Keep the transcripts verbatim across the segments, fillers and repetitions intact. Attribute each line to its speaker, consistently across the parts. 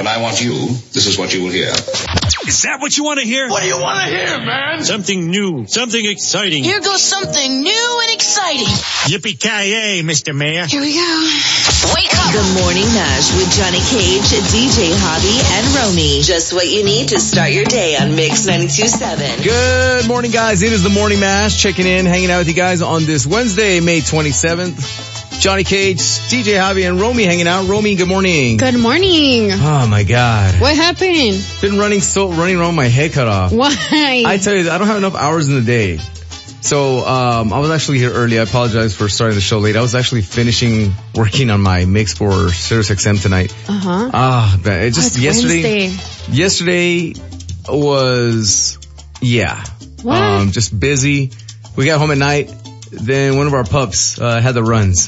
Speaker 1: When I want you, this is what you will hear.
Speaker 2: Is that what you want to hear?
Speaker 3: What do you want to hear, man?
Speaker 2: Something new, something exciting.
Speaker 4: Here goes something new and exciting.
Speaker 2: Yippee-ki-yay, Mister Mayor.
Speaker 4: Here we go. Wake up.
Speaker 5: The Morning Mash with Johnny Cage, D J Hobby, and Romy. Just what you need to start your day on Mix ninety-two point seven.
Speaker 6: Good morning, guys. It is the Morning Mash. Checking in, hanging out with you guys on this Wednesday, May twenty-seventh. Johnny Cage, D J Hobby, and Romy hanging out. Romy, good morning.
Speaker 7: Good morning.
Speaker 6: Oh, my God.
Speaker 7: What happened?
Speaker 6: Been running so running around with my head cut off.
Speaker 7: Why?
Speaker 6: I tell you, I don't have enough hours in the day. So um I was actually here early. I apologize for starting the show late. I was actually finishing working on my mix for Sirius X M tonight.
Speaker 7: Uh-huh.
Speaker 6: Ah, but it just
Speaker 7: oh,
Speaker 6: yesterday.
Speaker 7: Wednesday.
Speaker 6: Yesterday was yeah.
Speaker 7: What?
Speaker 6: Um just busy. We got home at night. Then one of our pups uh, had the runs.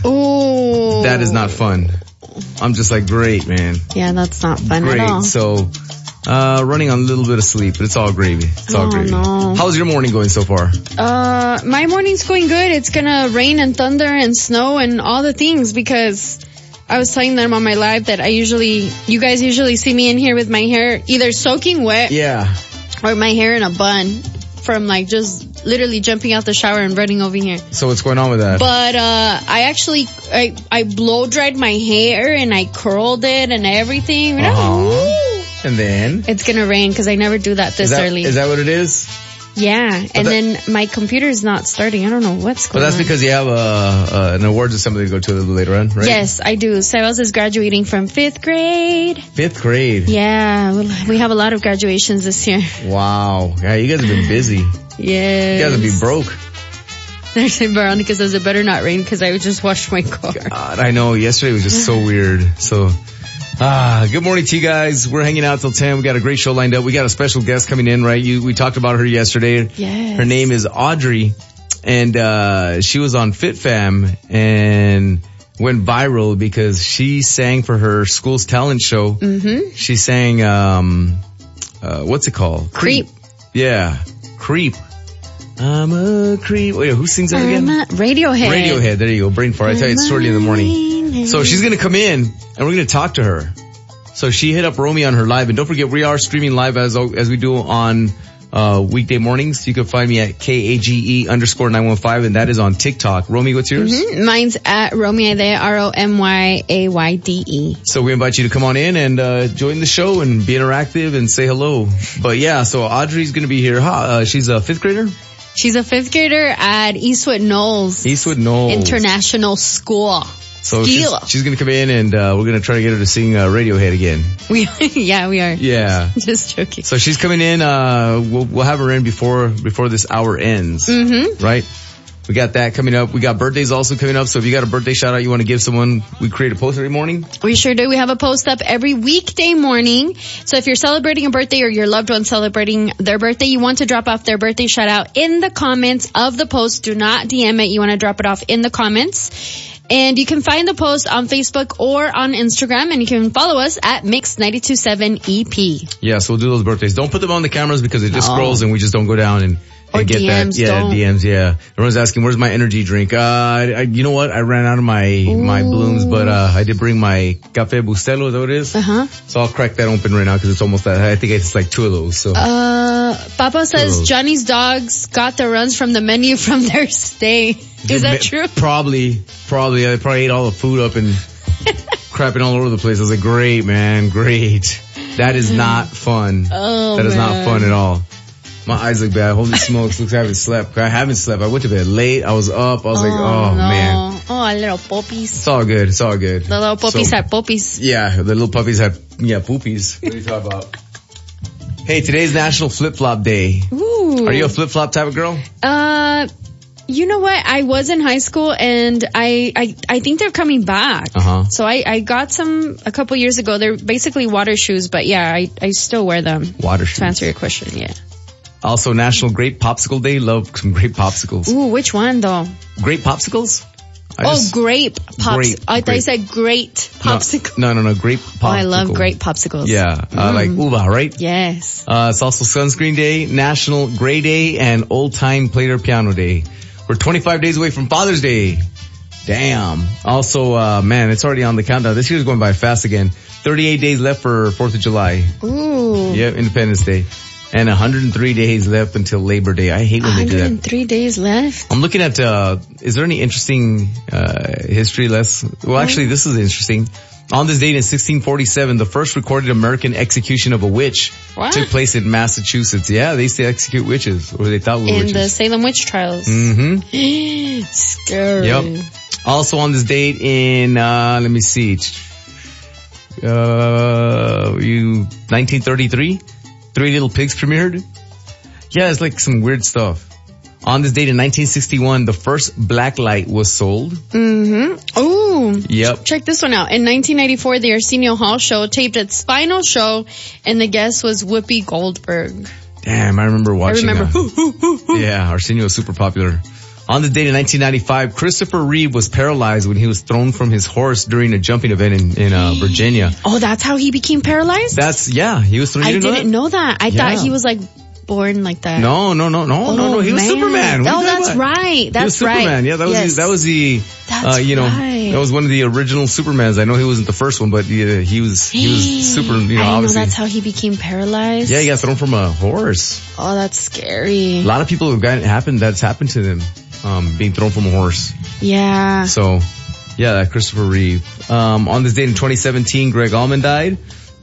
Speaker 7: Oh.
Speaker 6: That is not fun. I'm just like, great, man.
Speaker 7: Yeah, that's not fun
Speaker 6: great.
Speaker 7: at all.
Speaker 6: So, uh, running on a little bit of sleep, but it's all gravy. It's all
Speaker 7: oh,
Speaker 6: gravy.
Speaker 7: No.
Speaker 6: How's your morning going so far?
Speaker 7: Uh, my morning's going good. It's gonna rain and thunder and snow and all the things because I was telling them on my live that I usually, you guys usually see me in here with my hair either soaking wet.
Speaker 6: Yeah.
Speaker 7: Or my hair in a bun from like just literally jumping out the shower and running over here.
Speaker 6: So what's going on with that?
Speaker 7: But, uh, I actually, I, I blow dried my hair and I curled it and everything.
Speaker 6: Uh-huh. And then?
Speaker 7: It's gonna rain because I never do that this
Speaker 6: is that,
Speaker 7: early.
Speaker 6: Is that what it is?
Speaker 7: Yeah.
Speaker 6: But
Speaker 7: and
Speaker 6: that,
Speaker 7: then my computer's not starting. I don't know what's going on.
Speaker 6: But that's on. Because you have, uh, uh, an awards assembly to go to a little later on, right?
Speaker 7: Yes, I do. Sebas is graduating from fifth grade.
Speaker 6: Fifth grade?
Speaker 7: Yeah. We have a lot of graduations this year.
Speaker 6: Wow. Yeah, you guys have been busy.
Speaker 7: Yes.
Speaker 6: You guys will be broke.
Speaker 7: There's Veronica says it better not rain because I would just wash my car.
Speaker 6: God, I know. Yesterday was just so weird. So, ah, good morning to you guys. We're hanging out till ten. We got a great show lined up. We got a special guest coming in, right? You, we talked about her yesterday.
Speaker 7: Yes.
Speaker 6: Her name is Audrey, and uh she was on FitFam and went viral because she sang for her school's talent show.
Speaker 7: Mm-hmm.
Speaker 6: She sang, um, uh, what's it called?
Speaker 7: Creep.
Speaker 6: Creep. Yeah. Creep. I'm a creep. Wait, who sings that again?
Speaker 7: I'm a Radiohead.
Speaker 6: Radiohead. There you go. Brain fart. I tell you, it's shortly in the morning. So she's going to come in and we're going to talk to her. So she hit up Romy on her live. And don't forget, we are streaming live as as we do on uh weekday mornings. You can find me at K A G E underscore nine one five, and that is on TikTok. Romy, what's yours?
Speaker 7: Mm-hmm. Mine's at Romy Aydea, R O M Y A Y D E.
Speaker 6: So we invite you to come on in and uh join the show and be interactive and say hello. But yeah, so Audrey's going to be here. Huh? Uh, she's a fifth grader?
Speaker 7: She's a fifth grader at Eastwood Knowles.
Speaker 6: Eastwood Knowles.
Speaker 7: International School.
Speaker 6: So she's, she's going to come in and uh we're going to try to get her to sing uh, Radiohead again.
Speaker 7: We yeah, we are.
Speaker 6: Yeah.
Speaker 7: Just joking.
Speaker 6: So she's coming in. Uh we'll we'll have her in before before this hour ends.
Speaker 7: Mm-hmm.
Speaker 6: Right? We got that coming up. We got birthdays also coming up. So if you got a birthday shout out you want to give someone, we create a post every morning.
Speaker 7: We sure do. We have a post up every weekday morning. So if you're celebrating a birthday or your loved one celebrating their birthday, you want to drop off their birthday shout out in the comments of the post. Do not D M it. You want to drop it off in the comments. And you can find the post on Facebook or on Instagram, and you can follow us at Mix ninety-two point seven E P.
Speaker 6: Yeah, so we'll do those birthdays. Don't put them on the cameras because it just
Speaker 7: no.
Speaker 6: scrolls and we just don't go down and, and
Speaker 7: or
Speaker 6: get
Speaker 7: D Ms,
Speaker 6: that. Yeah,
Speaker 7: don't.
Speaker 6: D Ms, yeah. Everyone's asking, where's my energy drink? Uh, I, you know what? I ran out of my, Ooh. my balloons, but, uh, I did bring my Café Bustelo, is that what it is?
Speaker 7: Uh-huh.
Speaker 6: So I'll crack that open right now because it's almost that. I think it's like two of those, so.
Speaker 7: Uh, Papa says Johnny's dogs got the runs from the menu from their stay. Is that true?
Speaker 6: Probably, probably. I probably ate all the food up and crapping all over the place. I was like, great, man, great. That is not fun.
Speaker 7: Oh,
Speaker 6: That is
Speaker 7: man.
Speaker 6: not fun at all. My eyes look bad. Holy smokes, looks like I haven't slept. I haven't slept. I went to bed late. I was up. I was
Speaker 7: oh,
Speaker 6: like, oh,
Speaker 7: no.
Speaker 6: man.
Speaker 7: Oh, little puppies.
Speaker 6: It's all good. It's all good.
Speaker 7: The little puppies
Speaker 6: so,
Speaker 7: had puppies.
Speaker 6: Yeah, the little puppies had, yeah, poopies. What are you talking about? Hey, today's National Flip-Flop Day.
Speaker 7: Ooh.
Speaker 6: Are you a flip-flop type of girl?
Speaker 7: Uh, you know what? I was in high school and I, I, I think they're coming back.
Speaker 6: Uh-huh.
Speaker 7: So I, I got some a couple years ago. They're basically water shoes, but yeah, I, I still wear them.
Speaker 6: Water shoes.
Speaker 7: To answer your question, yeah.
Speaker 6: Also, National Grape Popsicle Day. Love some grape popsicles.
Speaker 7: Ooh, which one though?
Speaker 6: Grape popsicles? I
Speaker 7: oh,
Speaker 6: just,
Speaker 7: grape popsicles.
Speaker 6: grape,
Speaker 7: I thought
Speaker 6: grape.
Speaker 7: you said great popsicle.
Speaker 6: No, no, no, no grape popsicle.
Speaker 7: Oh, I love grape popsicles.
Speaker 6: Yeah, uh,
Speaker 7: mm.
Speaker 6: like uva, right?
Speaker 7: Yes.
Speaker 6: Uh, it's also Sunscreen Day, National Gray Day, and Old Time Player Piano Day. We're twenty-five days away from Father's Day. Damn. Also, uh, man, it's already on the countdown. This year's going by fast again. thirty-eight days left for fourth of July.
Speaker 7: Ooh.
Speaker 6: Yep, Independence Day. And one hundred three days left until Labor Day. I hate when they do
Speaker 7: one hundred
Speaker 6: that.
Speaker 7: three days left.
Speaker 6: I'm looking at, uh, is there any interesting, uh, history less? Well, actually, this is interesting. On this date in sixteen forty-seven, the first recorded American execution of a witch
Speaker 7: What?
Speaker 6: took place in Massachusetts. Yeah, they used to execute witches, or they thought were
Speaker 7: In
Speaker 6: witches.
Speaker 7: the Salem witch trials.
Speaker 6: Mm-hmm.
Speaker 7: Scary.
Speaker 6: Yep. Also on this date in, uh, let me see, uh, you, nineteen thirty-three, Three Little Pigs premiered. Yeah, it's like some weird stuff. On this date in nineteen sixty-one, the first black light was sold.
Speaker 7: Mm-hmm. Ooh.
Speaker 6: Yep.
Speaker 7: Check this one out. In nineteen ninety-four, the Arsenio Hall show taped its final show, and the guest was Whoopi Goldberg.
Speaker 6: Damn, I remember
Speaker 7: I
Speaker 6: watching
Speaker 7: remember.
Speaker 6: that. Yeah, Arsenio was super popular. On the date in nineteen ninety-five, Christopher Reeve was paralyzed when he was thrown from his horse during a jumping event in, in uh, Virginia.
Speaker 7: Oh, that's how he became paralyzed?
Speaker 6: That's, yeah, he was thrown.
Speaker 7: I
Speaker 6: You didn't,
Speaker 7: didn't
Speaker 6: know
Speaker 7: know that. I
Speaker 6: Yeah.
Speaker 7: thought he was like born like that.
Speaker 6: No, no, no, no,
Speaker 7: Oh,
Speaker 6: no, no. He was
Speaker 7: man.
Speaker 6: Superman. What
Speaker 7: Oh,
Speaker 6: are you talking
Speaker 7: that's
Speaker 6: about?
Speaker 7: right.
Speaker 6: He was
Speaker 7: That's right.
Speaker 6: Superman. Yeah, that was
Speaker 7: Yes.
Speaker 6: the, that was the
Speaker 7: That's
Speaker 6: uh, you know
Speaker 7: right.
Speaker 6: that was one of the original Supermans. I know he wasn't the first one, but yeah, he was he was super. You know,
Speaker 7: I know
Speaker 6: obviously.
Speaker 7: that's how he became paralyzed.
Speaker 6: Yeah, he got thrown from a horse.
Speaker 7: Oh, that's scary.
Speaker 6: A lot of people have gotten happened. That's happened to them, um, being thrown from a horse.
Speaker 7: Yeah.
Speaker 6: So, yeah, that Christopher Reeve. Um, on this date in twenty seventeen, Greg Allman died.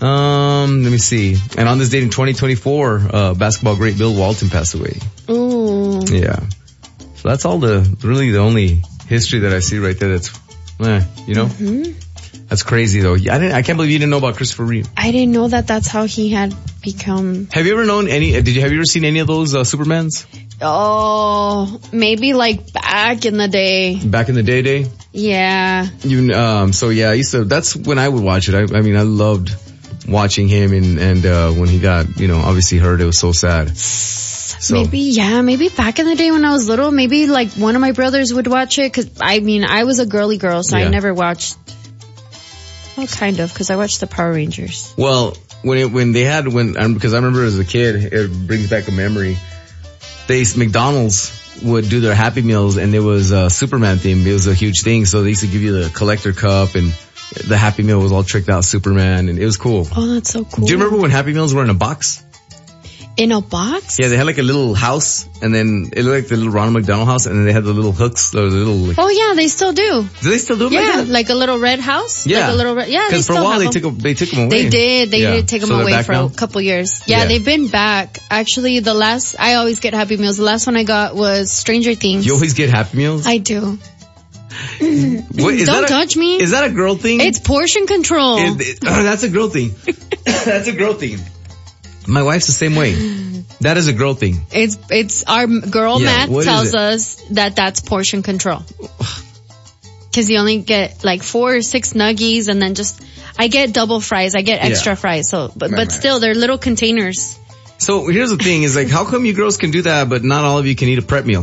Speaker 6: Um, let me see. And on this date in twenty twenty-four, uh, basketball great Bill Walton passed away.
Speaker 7: Ooh.
Speaker 6: Yeah. So that's all the, really the only history that I see right there that's, eh, you know?
Speaker 7: Mm-hmm.
Speaker 6: That's crazy though. I didn't, I can't believe you didn't know about Christopher Reeve.
Speaker 7: I didn't know that that's how he had become.
Speaker 6: Have you ever known any, did you, have you ever seen any of those, uh, Supermans?
Speaker 7: Oh, maybe like back in the day.
Speaker 6: Back in the day day?
Speaker 7: Yeah.
Speaker 6: You, um, so yeah, I used to, that's when I would watch it. I, I mean, I loved watching him and, and, uh, when he got, you know, obviously hurt, it was so sad. So,
Speaker 7: Maybe, yeah, maybe back in the day when I was little, maybe like one of my brothers would watch it, cause I mean, I was a girly girl, so
Speaker 6: Yeah.
Speaker 7: I never watched, well, kind of, cause I watched the Power Rangers.
Speaker 6: well, when it, when they had, when, um, because I remember as a kid, it brings back a memory. They, McDonald's would do their Happy Meals and there was a Superman theme. It was a huge thing. So they used to give you the collector cup and the Happy Meal was all tricked out Superman and it was cool.
Speaker 7: Oh, that's so cool.
Speaker 6: Do you remember when Happy Meals were in a box?
Speaker 7: In a box?
Speaker 6: Yeah, they had like a little house and then it looked like the little Ronald McDonald house and then they had the little hooks, the little, like,
Speaker 7: Oh yeah, they still do.
Speaker 6: do they still do it
Speaker 7: Yeah,
Speaker 6: like that?
Speaker 7: like a little red house.
Speaker 6: Yeah.
Speaker 7: Like a little red, yeah, they
Speaker 6: Cause for
Speaker 7: still
Speaker 6: a while
Speaker 7: have
Speaker 6: they
Speaker 7: them.
Speaker 6: took, a, they took them away.
Speaker 7: They did. They
Speaker 6: Yeah.
Speaker 7: did take them
Speaker 6: So they're
Speaker 7: away
Speaker 6: back
Speaker 7: for
Speaker 6: now?
Speaker 7: a couple years. Yeah,
Speaker 6: Yeah.
Speaker 7: they've been back. Actually, the last, I always get Happy Meals. The last one I got was Stranger Things.
Speaker 6: You always get Happy Meals?
Speaker 7: I do.
Speaker 6: What, is
Speaker 7: Don't
Speaker 6: that a-
Speaker 7: touch me.
Speaker 6: Is that a girl thing?
Speaker 7: It's portion control.
Speaker 6: It- it- that's a girl thing. That's a girl thing. My wife's the same way. That is a girl thing.
Speaker 7: It's, it's our girl
Speaker 6: Yeah,
Speaker 7: math
Speaker 6: what is
Speaker 7: tells
Speaker 6: it?
Speaker 7: us that that's portion control. Cause you only get like four or six nuggies and then just, I get double fries. I get extra
Speaker 6: Yeah.
Speaker 7: fries. So, but,
Speaker 6: Right,
Speaker 7: but
Speaker 6: right.
Speaker 7: still they're little containers.
Speaker 6: So here's the thing is like, how come you girls can do that, but not all of you can eat a prep meal?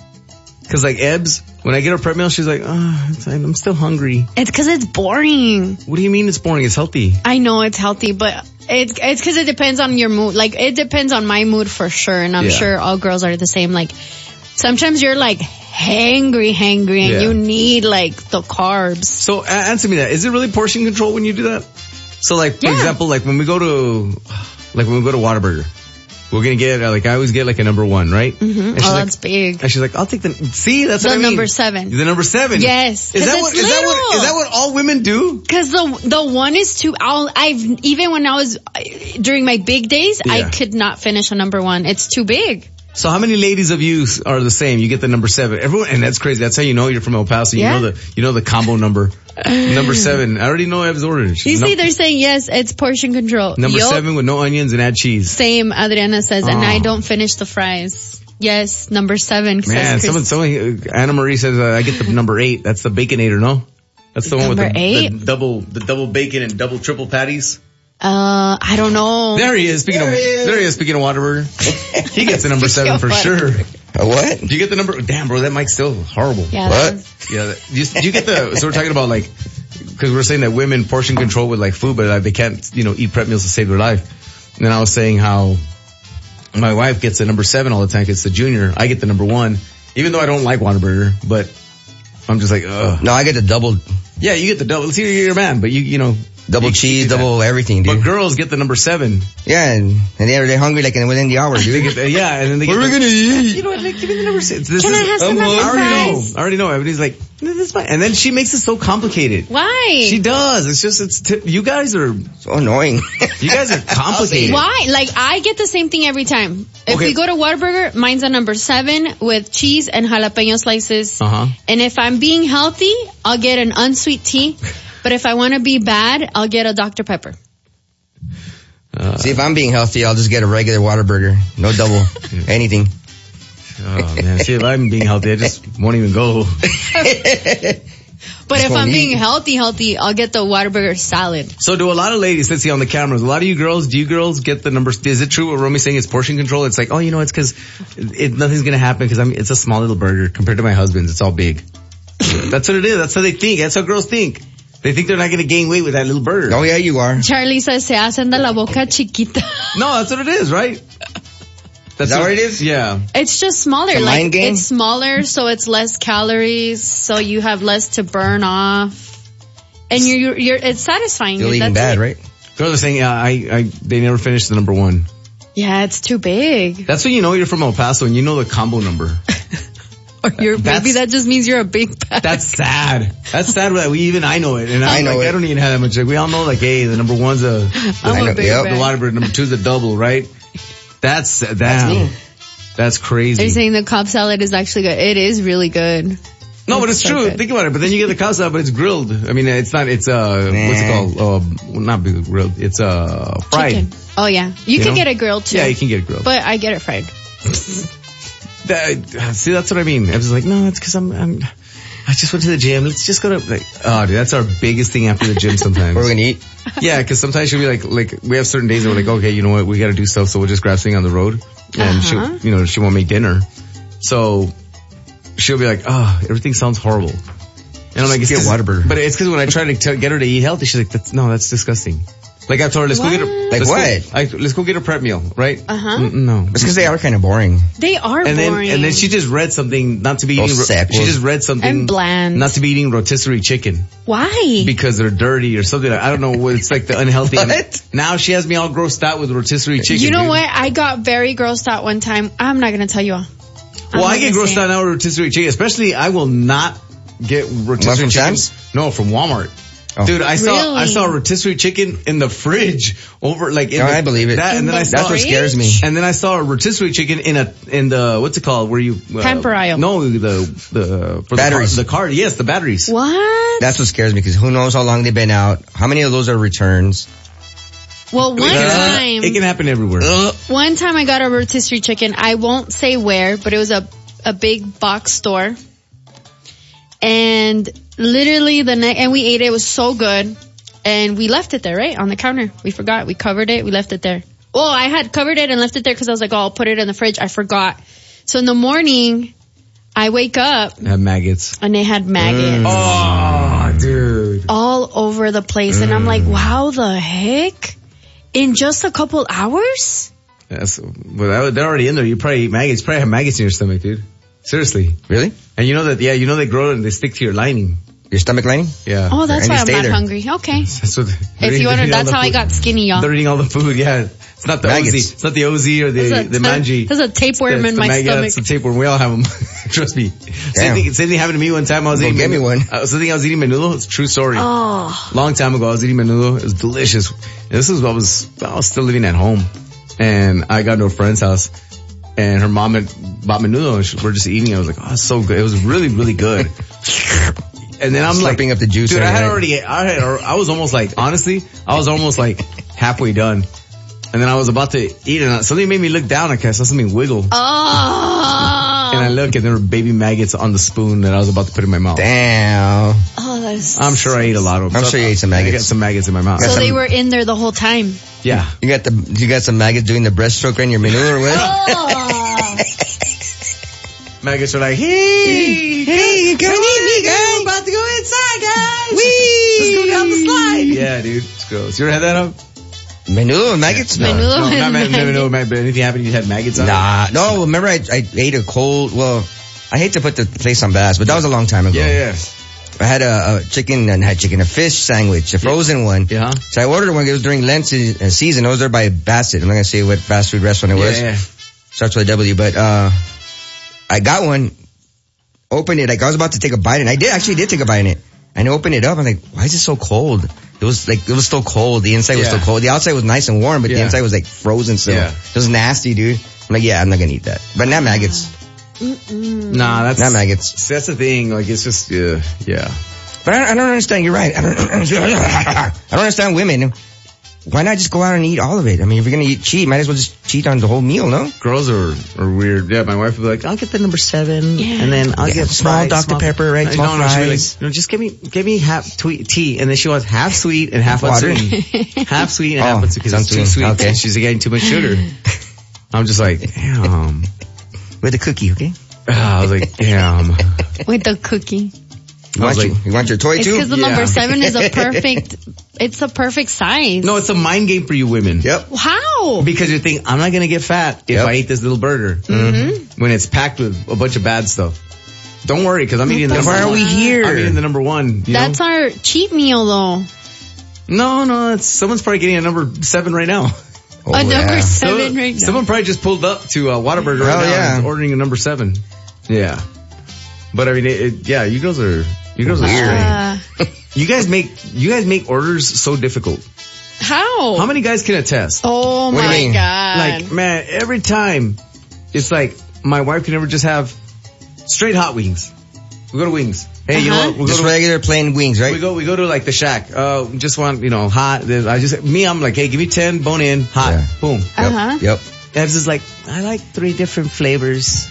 Speaker 6: Cause like Ebbs, when I get her prep meal, she's like, oh, it's- I'm still hungry.
Speaker 7: It's cause it's boring.
Speaker 6: What do you mean it's boring? It's healthy.
Speaker 7: I know it's healthy, but it's it's because it depends on your mood. Like it depends on my mood for sure, and I'm
Speaker 6: Yeah.
Speaker 7: sure all girls are the same. Like sometimes you're like hangry, hangry, and
Speaker 6: Yeah.
Speaker 7: you need like the carbs.
Speaker 6: So a- answer me that. Is it really portion control when you do that? So like, for
Speaker 7: Yeah.
Speaker 6: example, like when we go to, like when we go to Whataburger, we're gonna get, uh, like I always get like a number one, right? Mm-hmm. And
Speaker 7: Oh,
Speaker 6: she's like,
Speaker 7: that's big.
Speaker 6: and she's like, I'll take the, see, that's
Speaker 7: The
Speaker 6: what I mean.
Speaker 7: number seven.
Speaker 6: The number seven.
Speaker 7: Yes,
Speaker 6: Is
Speaker 7: 'cause
Speaker 6: that
Speaker 7: it's
Speaker 6: what, is that what,
Speaker 7: little.
Speaker 6: is that what all women do?
Speaker 7: Because the the one is too. I'll, I've even when I was uh, during my big days, I
Speaker 6: Yeah.
Speaker 7: could not finish a number one. It's too big.
Speaker 6: So how many ladies of you are the same? You get the number seven. Everyone, and that's crazy. That's how you know you're from El Paso. You
Speaker 7: Yeah.
Speaker 6: know the, you know the combo number. Number seven. I already know Ev's ordered.
Speaker 7: You
Speaker 6: Num-
Speaker 7: see, they're saying yes, it's portion control.
Speaker 6: Number
Speaker 7: Yup.
Speaker 6: seven with no onions and add cheese.
Speaker 7: Same, Adriana says, and
Speaker 6: Oh.
Speaker 7: I don't finish the fries. Yes, number seven. says
Speaker 6: Man,
Speaker 7: Chris.
Speaker 6: someone, someone, uh, Anna Marie says uh, I get the number eight. That's the Baconator, no? That's the one with
Speaker 7: Number
Speaker 6: the,
Speaker 7: eight?
Speaker 6: the double, the double bacon and double triple patties.
Speaker 7: Uh, I don't know.
Speaker 6: There he is. Speaking
Speaker 3: There
Speaker 6: of,
Speaker 3: he is.
Speaker 6: there he is. Speaking of Whataburger, he gets the number seven for sure.
Speaker 3: A what?
Speaker 6: Do you get the number? Damn, bro, that mic's still horrible.
Speaker 7: Yeah.
Speaker 3: What?
Speaker 7: that's-
Speaker 6: Yeah, that- you, you get the, so we're talking about like, cause we're saying that women portion control with like food, but like they can't, you know, eat prep meals to save their life. And then I was saying how my wife gets the number seven all the time, gets the junior. I get the number one, even though I don't like Whataburger, but I'm just like, ugh.
Speaker 3: No, I get the double,
Speaker 6: Yeah, you get the double. See, you're a man, but you, you know.
Speaker 3: double
Speaker 6: you
Speaker 3: cheese,
Speaker 6: do that.
Speaker 3: double everything, dude.
Speaker 6: But girls get the number seven.
Speaker 3: Yeah, and, and they're, they're hungry like within the hour,
Speaker 6: They
Speaker 3: dude.
Speaker 6: get the, yeah, and then they
Speaker 3: What
Speaker 6: get
Speaker 3: are we
Speaker 6: the,
Speaker 3: gonna eat?
Speaker 6: You know what, like, give me the number six. This
Speaker 7: Can
Speaker 6: is,
Speaker 7: I have some
Speaker 3: I'm
Speaker 7: of
Speaker 6: I
Speaker 7: your
Speaker 6: already know.
Speaker 7: fries?
Speaker 6: I already know. Everybody's like, no, this is fine. And then she makes it so complicated.
Speaker 7: Why?
Speaker 6: She does. It's just, it's, t- you guys are,
Speaker 3: So annoying.
Speaker 6: you guys are complicated.
Speaker 7: Why? Like, I get the same thing every time. If
Speaker 6: Okay.
Speaker 7: we go to Whataburger, mine's a number seven with cheese and jalapeno slices.
Speaker 6: Uh-huh.
Speaker 7: And if I'm being healthy, I'll get an unsweet tea. But if I want to be bad, I'll get a Doctor Pepper.
Speaker 6: Uh,
Speaker 3: See, if I'm being healthy, I'll just get a regular Whataburger. No double. Anything.
Speaker 6: Oh man, see, if I'm being healthy, I just won't even go.
Speaker 7: But
Speaker 3: Just
Speaker 7: if
Speaker 3: won't
Speaker 7: I'm being
Speaker 3: eat.
Speaker 7: healthy, healthy, I'll get the Whataburger salad.
Speaker 6: So do a lot of ladies, let's see on the cameras, a lot of you girls, do you girls get the numbers? Is it true what Romy's saying is portion control? It's like, oh, you know, it's cause it, nothing's gonna happen because I'm, it's a small little burger compared to my husband's. It's all big. That's what it is. That's how they think. That's how girls think. They think they're not gonna gain weight with that little burger.
Speaker 3: Oh yeah, you are.
Speaker 7: Charlie says, se hacen de la boca chiquita.
Speaker 6: No, that's what it is, right? That's
Speaker 3: Is that what it is?
Speaker 6: Yeah.
Speaker 7: It's just smaller.
Speaker 3: It's a
Speaker 7: Like,
Speaker 3: mind game?
Speaker 7: it's smaller, so it's less calories, so you have less to burn off. And you're, you're, you're it's satisfying.
Speaker 3: Still
Speaker 7: That's
Speaker 3: eating bad,
Speaker 7: it.
Speaker 3: right?
Speaker 6: Girls are saying, yeah, I, I, they never finished the number one.
Speaker 7: Yeah, it's too big.
Speaker 6: That's when you know you're from El Paso and you know the combo number.
Speaker 7: Or you're,
Speaker 6: That's-
Speaker 7: maybe that just means you're a big bag.
Speaker 6: That's sad. That's sad that we even, I know it. And I'm
Speaker 3: I know
Speaker 6: like,
Speaker 3: it.
Speaker 6: I don't even have that much. Like, we all know like, hey, the number one's a,
Speaker 7: I'm
Speaker 3: I
Speaker 7: a
Speaker 3: know,
Speaker 7: big
Speaker 3: yep.
Speaker 6: the
Speaker 7: bag.
Speaker 6: Whataburger, number two's a double, right? That's, damn.
Speaker 3: That's me.
Speaker 6: That's crazy.
Speaker 7: They're saying the Cobb salad is actually good. It is really good.
Speaker 6: No, but it's
Speaker 7: so
Speaker 6: true.
Speaker 7: good.
Speaker 6: Think about it. But then you get the cow salad, but it's grilled. I mean, it's not, it's, uh,
Speaker 3: Nah.
Speaker 6: what's it called? Uh, well, not grilled. It's, uh, fried.
Speaker 7: Chicken. Oh yeah. You,
Speaker 6: You
Speaker 7: can
Speaker 6: know?
Speaker 7: get it grilled too.
Speaker 6: Yeah, you can get it grilled.
Speaker 7: But I get it fried.
Speaker 6: That, see, that's what I mean. I was like, no, it's cause I'm, I'm, I just went to the gym. Let's just go to, like, oh, dude, that's our biggest thing after the gym sometimes.
Speaker 3: What are we gonna eat?
Speaker 6: Yeah, because sometimes she'll be like, like, we have certain days where we're like, okay, you know what, we gotta do stuff, so we'll just grab something on the road. And
Speaker 7: Uh-huh.
Speaker 6: she'll, you know, she won't make dinner. So, she'll be like, oh, everything sounds horrible. And I'm like, it's
Speaker 3: Just get
Speaker 6: 'cause-
Speaker 3: Whataburger.
Speaker 6: But it's cause when I try to t- get her to eat healthy, she's like, that's, no, that's disgusting. Like I told her, let's go get her,
Speaker 7: What?
Speaker 3: Like
Speaker 6: let's
Speaker 3: what?
Speaker 6: Go, I, let's go get a prep meal, right?
Speaker 7: Uh-huh.
Speaker 6: Mm, no.
Speaker 3: It's because they are kind of boring.
Speaker 7: They are
Speaker 6: And then,
Speaker 7: boring.
Speaker 6: and then she just read something not to be
Speaker 3: Those
Speaker 6: eating, ro-
Speaker 3: sapos.
Speaker 6: she just read something
Speaker 7: And bland.
Speaker 6: not to be eating rotisserie chicken.
Speaker 7: Why?
Speaker 6: Because they're dirty or something. Like, I don't know what it's like the unhealthy.
Speaker 3: What?
Speaker 6: Now she has me all grossed out with rotisserie chicken.
Speaker 7: You know
Speaker 6: dude.
Speaker 7: what? I got very grossed out one time. I'm not gonna tell you all. I'm
Speaker 6: Well, I
Speaker 7: not
Speaker 6: get
Speaker 7: gonna
Speaker 6: grossed
Speaker 7: say
Speaker 6: out
Speaker 7: it.
Speaker 6: now with rotisserie chicken. Especially, I will not get rotisserie
Speaker 3: from
Speaker 6: chicken.
Speaker 3: Sam's?
Speaker 6: No, from Walmart.
Speaker 3: Oh.
Speaker 6: Dude, I saw
Speaker 7: Really?
Speaker 6: I saw rotisserie chicken in the fridge over like. In
Speaker 3: No,
Speaker 6: the,
Speaker 3: I believe it.
Speaker 6: That, and then
Speaker 7: In
Speaker 6: I
Speaker 7: the
Speaker 6: saw
Speaker 3: That's what scares me.
Speaker 6: and then I saw a rotisserie chicken in a in the what's it called? Where you uh,
Speaker 7: Camper aisle.
Speaker 6: No, the the for
Speaker 3: Batteries.
Speaker 6: The car, the car. Yes, the batteries.
Speaker 7: What?
Speaker 3: That's what scares me because who knows how long they've been out? How many of those are returns?
Speaker 7: Well, one time,
Speaker 6: It can happen everywhere.
Speaker 7: one time I got a rotisserie chicken. I won't say where, but it was a a big box store. And literally the night, and we ate it. It was so good. And we left it there, right? On the counter. We forgot. We covered it. We left it there. Well, I had covered it and left it there because I was like, oh, I'll put it in the fridge. I forgot. So in the morning, I wake up
Speaker 6: Have maggots.
Speaker 7: and they had maggots
Speaker 6: Oh, dude.
Speaker 7: all over the place. And I'm like, wow, the heck? In just a couple hours?
Speaker 6: That's, well, they're already in there. You probably eat maggots. You probably have maggots in your stomach, dude. Seriously.
Speaker 3: Really?
Speaker 6: And you know that, yeah, you know they grow and they stick to your lining.
Speaker 3: Your stomach lining?
Speaker 6: Yeah.
Speaker 7: Oh, that's
Speaker 3: And
Speaker 7: why
Speaker 3: you
Speaker 7: I'm
Speaker 3: stay
Speaker 7: not
Speaker 3: there.
Speaker 7: hungry. Okay.
Speaker 6: That's what.
Speaker 7: If you wonder, that's how I got skinny, y'all.
Speaker 6: They're eating all the food. Yeah. It's not the
Speaker 3: Maggots.
Speaker 6: O Z. It's not the O Z or the
Speaker 7: There's a-
Speaker 6: the manji.
Speaker 7: There's a tapeworm
Speaker 6: It's
Speaker 7: in
Speaker 6: the
Speaker 7: my
Speaker 6: mag- yeah,
Speaker 7: stomach.
Speaker 6: it's the tapeworm. We all have them. Trust me. Same
Speaker 3: Damn.
Speaker 6: thing, same thing happened to me one time. I was
Speaker 3: Go
Speaker 6: eating.
Speaker 3: get me one.
Speaker 6: Uh, something I was eating menudo. It's a true story.
Speaker 7: Oh.
Speaker 6: Long time ago, I was eating menudo. It was delicious. And this is what I was. I was still living at home, and I got to a friend's house, and her mom had bought menudo, and she, we're just eating. I was like, oh, it's so good. It was really, really good. And then I'm like,
Speaker 3: Slurping up the juice
Speaker 6: dude, I
Speaker 3: every
Speaker 6: had
Speaker 3: night.
Speaker 6: already, I had, I was almost like, honestly, I was almost like halfway done. And then I was about to eat it, and something made me look down. I saw something wiggle.
Speaker 7: Oh.
Speaker 6: And I look, and there were baby maggots on the spoon that I was about to put in my mouth.
Speaker 3: Damn.
Speaker 7: Oh, that's.
Speaker 6: I'm sure I ate a lot of them.
Speaker 3: I'm
Speaker 6: So
Speaker 3: sure you ate some
Speaker 6: I got
Speaker 3: maggots.
Speaker 6: some maggots in my mouth.
Speaker 7: So
Speaker 3: Got
Speaker 7: they
Speaker 3: some-
Speaker 7: were in there the whole time.
Speaker 6: Yeah.
Speaker 3: You got the you got some maggots doing the breaststroke in your menu or what?
Speaker 7: Oh.
Speaker 6: Maggots are like, hey,
Speaker 3: Hey, come on in, girl.
Speaker 6: about to go inside, guys.
Speaker 3: Whee!
Speaker 6: Let's go down the slide. Yeah, dude. It's gross. You ever had that up?
Speaker 3: Menudo and maggots? No.
Speaker 7: Menudo.
Speaker 6: No, not
Speaker 7: and
Speaker 6: mag- never
Speaker 7: maggots.
Speaker 6: know, mag- but anything happened, you had maggots on it?
Speaker 3: Nah, no, remember I, I ate a cold, well, I hate to put the place on blast, but that was a long time ago.
Speaker 6: Yeah, yeah.
Speaker 3: I had a, a chicken, and had chicken, a fish sandwich, a frozen one.
Speaker 6: Yeah.
Speaker 3: So I ordered one. It was during Lent se- uh, season. It was there by Bassett. I'm not gonna say what fast food restaurant it was.
Speaker 6: Yeah, yeah.
Speaker 3: Starts with a W, but uh, I got one. Opened it. Like I was about to take a bite, and I did actually did take a bite in it. And I opened it up. I'm like, why is it so cold? It was like it was still cold. The inside was
Speaker 6: Yeah.
Speaker 3: still cold. The outside was nice and warm, but the
Speaker 6: Yeah.
Speaker 3: inside was like frozen still.
Speaker 6: Yeah.
Speaker 3: It was nasty, dude. I'm like, yeah, I'm not gonna eat that. But not maggots.
Speaker 6: Nah, that's
Speaker 3: Not maggots.
Speaker 6: that's the thing. Like it's just uh, yeah.
Speaker 3: But I, I don't understand. You're right. I don't. I don't understand women. Why not just go out and eat all of it? I mean, if you're gonna eat cheat, might as well just cheat on the whole meal, no?
Speaker 6: Girls are, are weird. Yeah, my wife would be like, I'll get the number seven,
Speaker 7: Yeah.
Speaker 6: and then I'll
Speaker 3: Yeah,
Speaker 6: get
Speaker 3: small
Speaker 6: fries,
Speaker 3: Doctor
Speaker 6: small-
Speaker 3: Pepper, right?
Speaker 6: No,
Speaker 3: Small
Speaker 6: no, she'd be
Speaker 3: fries.
Speaker 6: like, no, just give me, give me half tweet tea, and then she wants half sweet and half
Speaker 3: Water.
Speaker 6: unsweet. Half sweet and
Speaker 3: Oh,
Speaker 6: half unsweet because it's too
Speaker 3: unsweet.
Speaker 6: sweet.
Speaker 3: Okay.
Speaker 6: And she's getting too much sugar. I'm just like, damn.
Speaker 3: With a cookie, okay?
Speaker 6: I was like, damn.
Speaker 7: With the cookie.
Speaker 3: You
Speaker 6: I
Speaker 3: want,
Speaker 6: was
Speaker 3: you,
Speaker 6: like-
Speaker 3: you want your toy
Speaker 7: It's
Speaker 3: too?
Speaker 7: because the
Speaker 6: Yeah.
Speaker 7: number seven is a perfect, it's a perfect size.
Speaker 6: No, it's a mind game for you women.
Speaker 3: Yep.
Speaker 7: How?
Speaker 6: Because you think, I'm not going to get fat if
Speaker 3: Yep.
Speaker 6: I eat this little burger. Mm-hmm. When it's packed with a bunch of bad stuff. Don't worry, because I'm eating the
Speaker 3: Then
Speaker 6: number
Speaker 3: why are
Speaker 6: one.
Speaker 3: we here?
Speaker 6: I'm eating the number one. You
Speaker 7: That's
Speaker 6: know?
Speaker 7: our cheat meal though.
Speaker 6: No, no, it's, someone's probably getting a number seven right now.
Speaker 3: Oh,
Speaker 7: a number
Speaker 3: yeah.
Speaker 7: seven
Speaker 6: Someone,
Speaker 7: right now.
Speaker 6: someone probably just pulled up to uh, Whataburger right
Speaker 3: Hell
Speaker 6: now
Speaker 3: yeah.
Speaker 6: and is ordering a number seven. Yeah. But I mean, it, it, yeah, you girls are, you girls are
Speaker 7: Uh,
Speaker 6: strange. You guys make, you guys make orders so difficult.
Speaker 7: how?
Speaker 6: How many guys can attest?
Speaker 7: Oh
Speaker 3: What do you
Speaker 7: my
Speaker 3: mean?
Speaker 7: god.
Speaker 6: Like, man, every time, it's like, my wife can never just have straight hot wings. We go to wings. Hey, you know
Speaker 7: Uh-huh.
Speaker 6: what? We go
Speaker 3: Just
Speaker 6: to,
Speaker 3: regular plain wings, right?
Speaker 6: we go, we go to like the Shack. Uh, just want, you know, hot. I just, me, I'm like, hey, give me ten, bone in, hot,
Speaker 3: Yeah.
Speaker 6: boom.
Speaker 7: Uh-huh.
Speaker 3: Yep.
Speaker 6: Ev's is like, I like three different flavors.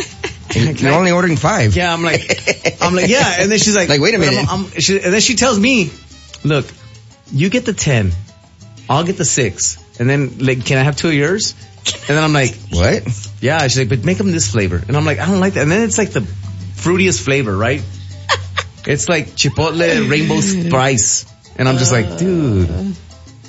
Speaker 3: You're only ordering five.
Speaker 6: Yeah, I'm like, I'm like, yeah. And then she's like,
Speaker 3: Like, wait a
Speaker 6: but
Speaker 3: minute.
Speaker 6: I'm, I'm, she, and then she tells me, look, you get the ten, I'll get the six. And then, like, can I have two of yours? And then I'm like,
Speaker 3: What?
Speaker 6: yeah. She's like, but make them this flavor. And I'm like, I don't like that. And then it's like the fruitiest flavor, right? It's like Chipotle Rainbow Spice. And I'm just like, dude. And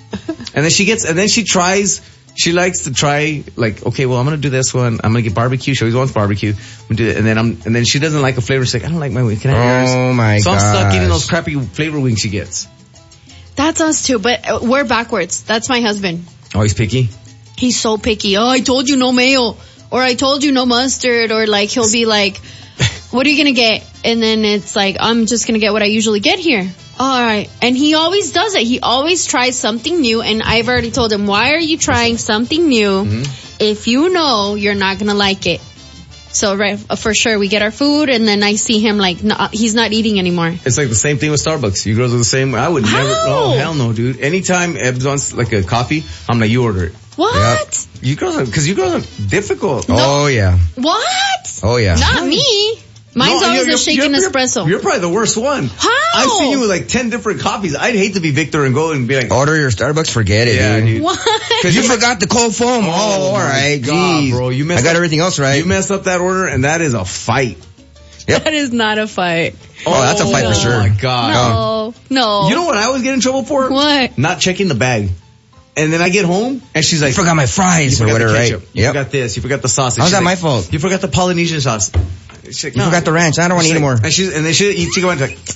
Speaker 6: then she gets, and then she tries, she likes to try, like, okay, well, I'm going to do this one. I'm going to get barbecue. She always wants barbecue. I'm gonna do it. And then I'm, and then she doesn't like a flavor. She's like, I don't like my wing. Can I have yours?
Speaker 3: Oh my
Speaker 6: So I'm stuck eating
Speaker 3: gosh.
Speaker 6: those crappy flavor wings she gets.
Speaker 7: That's us too, but uh, we're backwards. That's my husband.
Speaker 6: Oh, he's picky?
Speaker 7: He's so picky. Oh, I told you no mayo. Or I told you no mustard. Or like, he'll be like, what are you gonna get? And then it's like, I'm just gonna get what I usually get here. All right. And he always does it. He always tries something new. And I've already told him, why are you trying something new
Speaker 6: Mm-hmm.
Speaker 7: if you know you're not gonna like it? So right, for sure, we get our food, and then I see him like, no, he's not eating anymore.
Speaker 6: It's like the same thing with Starbucks. You girls are the same. I would never,
Speaker 7: How?
Speaker 6: oh, hell no, dude. Anytime Ebbs wants like a coffee, I'm like, you order it.
Speaker 7: What?
Speaker 6: You girls are, cause you girls are difficult.
Speaker 3: Oh yeah.
Speaker 7: What?
Speaker 3: Oh yeah.
Speaker 7: Not me. Mine's
Speaker 6: No,
Speaker 7: always
Speaker 6: you're-
Speaker 7: a shaken
Speaker 6: you're-
Speaker 7: espresso.
Speaker 6: You're probably the worst one.
Speaker 7: How?
Speaker 6: I've seen you with like ten different coffees. I'd hate to be Victor and go and be like,
Speaker 3: Order your Starbucks. Forget it,
Speaker 6: yeah,
Speaker 3: dude.
Speaker 6: dude.
Speaker 7: What?
Speaker 3: Cause you forgot the cold foam. Oh,
Speaker 6: Oh,
Speaker 3: all
Speaker 6: my
Speaker 3: right.
Speaker 6: God,
Speaker 3: Jeez.
Speaker 6: bro. You messed
Speaker 3: I got
Speaker 6: up-
Speaker 3: everything else right.
Speaker 6: You messed up that order and that is a fight.
Speaker 7: That is not a fight.
Speaker 3: Oh, that's a fight for
Speaker 7: no.
Speaker 3: sure.
Speaker 6: Oh my God.
Speaker 7: No, no.
Speaker 6: You know what I always get in trouble for?
Speaker 7: What?
Speaker 6: Not checking the bag. And then I get home and she's like,
Speaker 3: I forgot my fries
Speaker 6: you
Speaker 3: or
Speaker 6: forgot
Speaker 3: whatever,
Speaker 6: the
Speaker 3: right?
Speaker 6: ketchup. You
Speaker 3: Yep.
Speaker 6: forgot this. You forgot the sauce. And
Speaker 3: How's
Speaker 6: she's
Speaker 3: that
Speaker 6: like,
Speaker 3: my fault?
Speaker 6: You forgot the Polynesian sauce. She's like,
Speaker 3: You
Speaker 6: no.
Speaker 3: forgot the ranch. I don't want to eat
Speaker 6: She's
Speaker 3: anymore.
Speaker 6: like- And she's, and then she, she goes like,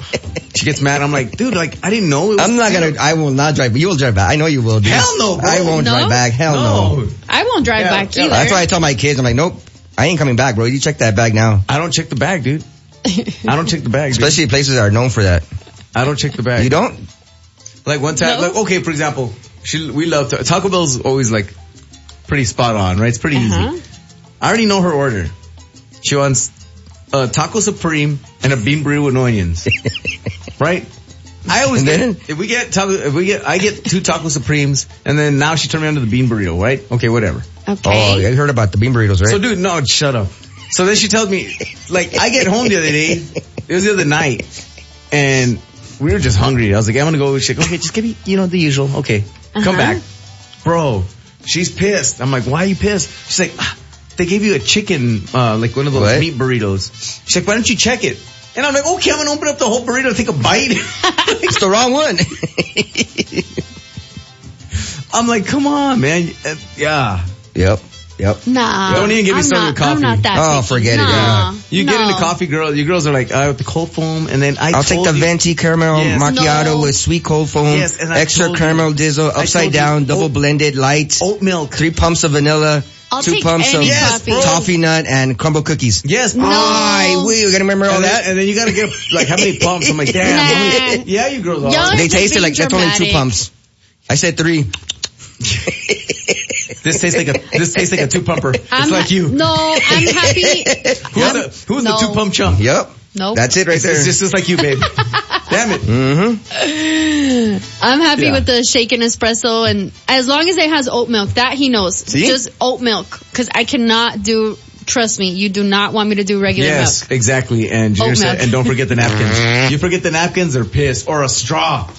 Speaker 6: she gets mad. I'm like, dude, like, I didn't know it was.
Speaker 3: I'm not gonna, I will not drive, you will drive back. I know you will, dude.
Speaker 6: Hell no, bro.
Speaker 3: I won't
Speaker 7: No?
Speaker 3: drive back. Hell no.
Speaker 6: No.
Speaker 7: I won't drive
Speaker 6: Yeah,
Speaker 7: back
Speaker 6: yeah,
Speaker 7: either.
Speaker 3: That's why I tell my kids, I'm like, nope, I ain't coming back, bro. You check that bag now.
Speaker 6: I don't check the bag, dude. I don't check the bag, dude.
Speaker 3: Especially places that are known for that.
Speaker 6: I don't check the bag.
Speaker 3: You don't?
Speaker 6: Like one time,
Speaker 7: No?
Speaker 6: like, okay, for example, she, we love, ta- Taco Bell's always like pretty spot on, right? It's pretty
Speaker 7: Uh-huh.
Speaker 6: easy. I already know her order. She wants a taco supreme and a bean burrito with no onions. Right? I always
Speaker 3: And
Speaker 6: get,
Speaker 3: then?
Speaker 6: if we get taco, if we get, I get two taco supremes and then now she turned me on to the bean burrito, right? Okay, whatever.
Speaker 7: Okay.
Speaker 3: Oh, I heard about the bean burritos, right?
Speaker 6: So dude, no, shut up. So then she tells me, like, I get home the other day, it was the other night, and we were just hungry. I was like, I'm gonna go, she's like, okay, just give me, you know, the usual. Okay, come
Speaker 7: Uh-huh.
Speaker 6: back. Bro, she's pissed. I'm like, why are you pissed? She's like, ah, they gave you a chicken, uh, like one of those
Speaker 3: What?
Speaker 6: meat burritos. She's like, why don't you check it? And I'm like, okay, I'm gonna open up the whole burrito and take a bite.
Speaker 3: It's the wrong one.
Speaker 6: I'm like, come on, man. Uh, yeah.
Speaker 3: Yep. Yep.
Speaker 7: Nah.
Speaker 6: Don't even get me
Speaker 7: I'm
Speaker 6: started
Speaker 7: not,
Speaker 6: with coffee.
Speaker 7: I'm not that
Speaker 3: Oh,
Speaker 7: picky.
Speaker 3: forget it,
Speaker 7: Nah.
Speaker 3: yeah.
Speaker 6: You
Speaker 7: No.
Speaker 6: get into coffee, girl. You girls are like, I want the cold foam, and then I
Speaker 3: I'll take
Speaker 6: told
Speaker 3: the
Speaker 6: you-
Speaker 3: venti caramel
Speaker 6: Yes.
Speaker 3: macchiato
Speaker 7: No.
Speaker 3: with sweet cold foam,
Speaker 6: Yes, and I
Speaker 3: extra
Speaker 6: told you-
Speaker 3: caramel drizzle,
Speaker 6: I
Speaker 3: upside
Speaker 6: told you
Speaker 3: down, double
Speaker 6: oat-
Speaker 3: blended, light,
Speaker 6: oat milk.
Speaker 3: three pumps of vanilla,
Speaker 7: I'll
Speaker 3: two
Speaker 7: take
Speaker 3: pumps
Speaker 7: any
Speaker 3: of
Speaker 6: Yes,
Speaker 7: coffee.
Speaker 6: bro.
Speaker 3: toffee nut, and crumble cookies.
Speaker 6: Yes,
Speaker 7: No.
Speaker 3: Ah, we gotta remember all
Speaker 6: And
Speaker 3: that.
Speaker 6: that, and then you gotta get like how many pumps? I'm like, damn.
Speaker 7: Nah.
Speaker 6: how many- Yeah, you girls are.
Speaker 7: Y'all
Speaker 3: They
Speaker 7: just
Speaker 3: tasted
Speaker 7: being
Speaker 3: like that's only two
Speaker 7: dramatic.
Speaker 3: pumps. I said three.
Speaker 6: This tastes like a this tastes like a two pumper. It's
Speaker 7: I'm
Speaker 6: like you.
Speaker 7: No, I'm happy.
Speaker 6: Who's
Speaker 7: I'm-
Speaker 6: the who's
Speaker 7: no.
Speaker 6: the two pump chump?
Speaker 3: Yep.
Speaker 7: Nope.
Speaker 3: That's it right
Speaker 6: It's,
Speaker 3: there.
Speaker 6: it's just, just like you, babe. Damn it.
Speaker 3: Mm-hmm.
Speaker 7: I'm happy
Speaker 6: Yeah.
Speaker 7: with the shaken espresso, and as long as it has oat milk, that he knows.
Speaker 3: See?
Speaker 7: Just oat milk, because I cannot do. Trust me, you do not want me to do regular
Speaker 6: Yes,
Speaker 7: milk.
Speaker 6: exactly. And
Speaker 7: Oat
Speaker 6: you're sa-
Speaker 7: milk.
Speaker 6: and don't forget the napkins. You forget the napkins, they're pissed. Or a straw.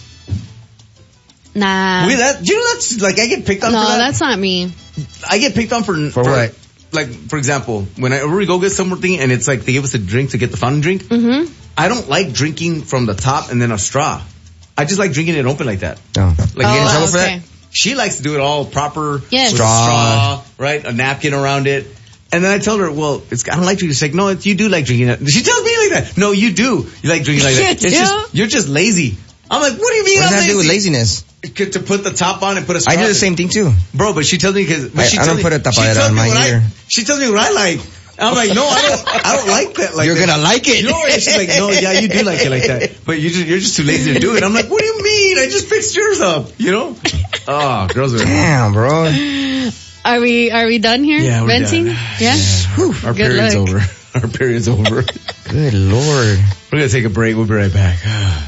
Speaker 7: Nah.
Speaker 6: Wait, that you know that's like I get picked on
Speaker 7: no,
Speaker 6: for that.
Speaker 7: that's not me.
Speaker 6: I get picked on for
Speaker 3: For what?
Speaker 6: Like for example, when I we go get something and it's like they give us a drink to get the fountain drink.
Speaker 7: Mm-hmm.
Speaker 6: I don't like drinking from the top and then a straw. I just like drinking it open like that.
Speaker 3: No.
Speaker 6: Like
Speaker 3: You get in
Speaker 7: Oh,
Speaker 3: trouble for
Speaker 7: okay.
Speaker 3: that?
Speaker 6: She likes to do it all proper.
Speaker 7: Yes.
Speaker 6: With a
Speaker 3: Straw.
Speaker 6: straw, right? A napkin around it. And then I told her, well, it's, I don't like drinking. She's like, no, it's, you do like drinking it. She tells me like that. No, you do. You like drinking like that.
Speaker 7: You
Speaker 6: It's
Speaker 7: do?
Speaker 6: just, you're just lazy. I'm like, what do you mean
Speaker 3: What does
Speaker 6: I'm
Speaker 3: that
Speaker 6: lazy?
Speaker 3: do with laziness?
Speaker 6: To put the top on and put a straw
Speaker 3: I do the
Speaker 6: in.
Speaker 3: same thing too.
Speaker 6: Bro, but she tells me because, but
Speaker 3: I-
Speaker 6: she
Speaker 3: I
Speaker 6: tells
Speaker 3: don't
Speaker 6: me,
Speaker 3: put a
Speaker 6: she
Speaker 3: tapadera
Speaker 6: tells
Speaker 3: on
Speaker 6: me
Speaker 3: mine
Speaker 6: what I-
Speaker 3: either.
Speaker 6: She tells me what I like. I'm like, no, I don't, I don't like that. Like
Speaker 3: You're
Speaker 6: that.
Speaker 3: gonna like it.
Speaker 6: You know, and she's like, no, yeah, you do like it like that. But you just, you're just too lazy to do it. I'm like, what do you mean? I just fixed yours up, you know? Oh, girls are,
Speaker 3: Damn, bro.
Speaker 7: Are we are we done here?
Speaker 6: Yeah, we're
Speaker 7: Venting?
Speaker 6: done.
Speaker 7: Yeah.
Speaker 6: our
Speaker 7: Good
Speaker 6: period's
Speaker 7: luck.
Speaker 6: over. Our period's over.
Speaker 3: Good lord.
Speaker 6: We're gonna take a break. We'll be right back.